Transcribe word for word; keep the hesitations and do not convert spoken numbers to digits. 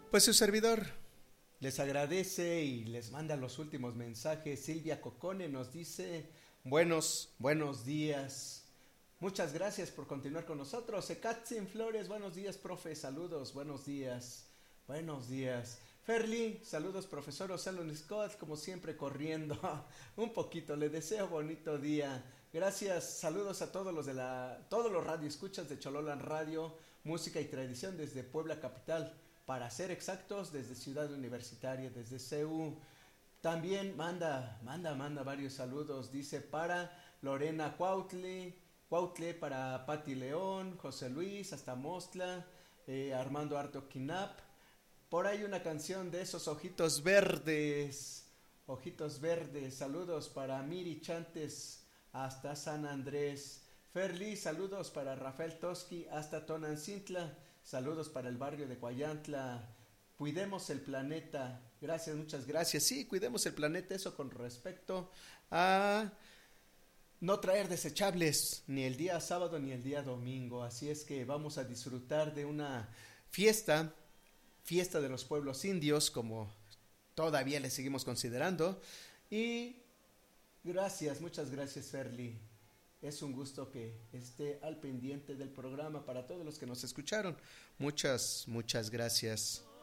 Pues su servidor les agradece y les manda los últimos mensajes. Silvia Cocone nos dice buenos, buenos días. Muchas gracias por continuar con nosotros. Ekatzin Flores, buenos días, profe. Saludos, buenos días. Buenos días. Ferli, saludos, profesor O'Salon Scott, como siempre corriendo un poquito. Le deseo bonito día. Gracias, saludos a todos los de la, todos los radioescuchas de Chololan Radio, música y tradición desde Puebla capital. Para ser exactos, desde Ciudad Universitaria, desde C U. También manda, manda, manda varios saludos. Dice para Lorena Cuautle, Cuautle para Pati León, José Luis, hasta Mostla, eh, Armando Arto Quinap. Por ahí una canción de esos ojitos verdes, ojitos verdes. Saludos para Miri Chantes, hasta San Andrés. Ferli, saludos para Rafael Toski, hasta Tonancintla. Saludos para el barrio de Coayantla. Cuidemos el planeta. Gracias, muchas gracias. Sí, cuidemos el planeta. Eso con respecto a no traer desechables ni el día sábado ni el día domingo. Así es que vamos a disfrutar de una fiesta, fiesta de los pueblos indios, como todavía le seguimos considerando. Y gracias, muchas gracias, Ferli. Es un gusto que esté al pendiente del programa para todos los que nos escucharon. Muchas, muchas gracias.